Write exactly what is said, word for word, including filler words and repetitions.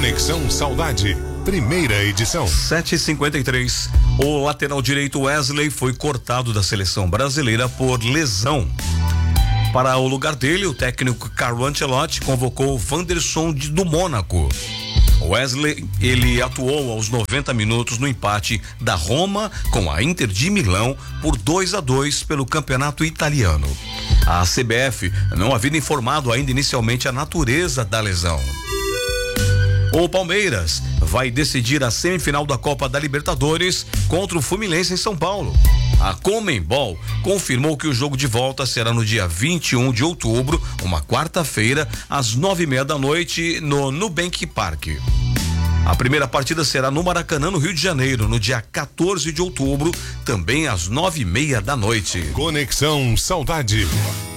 Conexão Saudade, primeira edição. sete e cinquenta e três. O lateral direito Wesley foi cortado da seleção brasileira por lesão. Para o lugar dele, o técnico Carlo Ancelotti convocou Wanderson de, do Mônaco. Wesley, ele atuou aos noventa minutos no empate da Roma com a Inter de Milão por dois a dois pelo campeonato italiano. A C B F não havia informado ainda inicialmente a natureza da lesão. O Palmeiras vai decidir a semifinal da Copa da Libertadores contra o Fluminense em São Paulo. A Conmebol confirmou que o jogo de volta será no dia vinte e um de outubro, uma quarta-feira, às nove e meia da noite, no Nubank Park. A primeira partida será no Maracanã, no Rio de Janeiro, no dia quatorze de outubro, também às nove e meia da noite. Conexão Saudade.